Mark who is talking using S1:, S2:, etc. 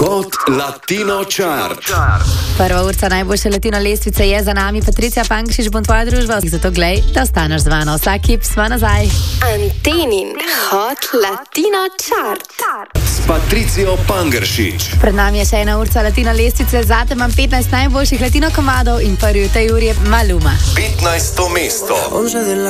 S1: Hot Latino Chart.
S2: Prva urca najboljše latino lestvice je za nami. Patricija Pankšič bo tvoja družba. Zato glej, da ostaneš z mano. Vsak hip smo nazaj.
S3: Antenin Hot Latino Chart
S1: S Patricijo Pangeršič.
S2: Pred nami je še ena urca latino lestvice. Zate imam 15 najboljših latino komadov in prvi v tej uri je Maluma.
S1: 15. mesto.